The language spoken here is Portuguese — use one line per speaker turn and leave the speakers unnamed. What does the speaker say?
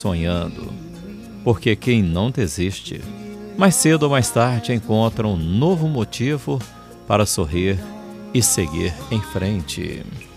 sonhando, porque quem não desiste, mais cedo ou mais tarde encontra um novo motivo para sorrir e seguir em frente.